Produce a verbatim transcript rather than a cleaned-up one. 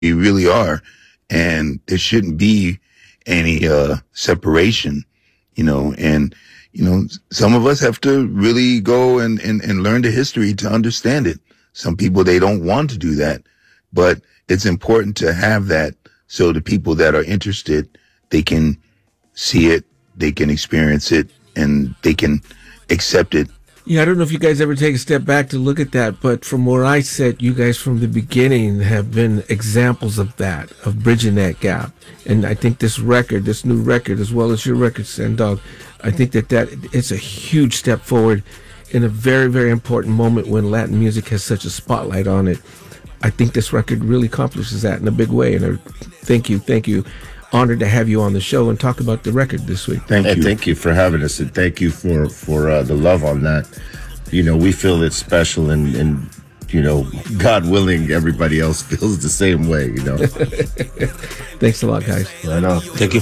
we really are. And there shouldn't be any, uh, separation, you know, and, you know, some of us have to really go and, and, and learn the history to understand it. Some people, they don't want to do that, but it's important to have that so the people that are interested, they can see it, they can experience it, and they can accept it. Yeah, I don't know if you guys ever take a step back to look at that, but from where I sit, you guys from the beginning have been examples of that, of bridging that gap. And I think this record, this new record, as well as your record, Sandog, I think that that it's a huge step forward in a very, very important moment when Latin music has such a spotlight on it. I think this record really accomplishes that in a big way. And I thank you, thank you. Honored to have you on the show and talk about the record this week. Thank and you. Thank you for having us, and thank you for for uh, the love on that. You know, we feel it's special, and, and you know, God willing, everybody else feels the same way. You know. Thanks a lot, guys. Right on. Thank you.